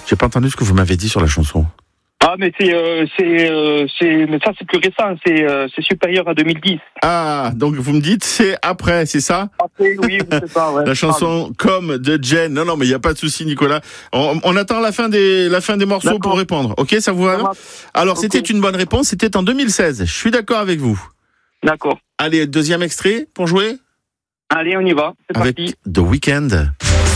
J'ai pas entendu ce que vous m'avez dit sur la chanson. Ah, mais mais ça c'est plus récent, c'est supérieur à 2010. Ah, donc vous me dites c'est après, c'est ça? Après, oui, c'est ça, ouais. La chanson Comme de Jen. Non, mais il n'y a pas de souci, Nicolas. On attend la fin des morceaux. D'accord. Pour répondre. Ok, ça vous va? Alors, c'était une bonne réponse. C'était en 2016. Je suis d'accord avec vous. D'accord. Allez, deuxième extrait pour jouer? Allez, on y va. C'est avec parti. The Weeknd.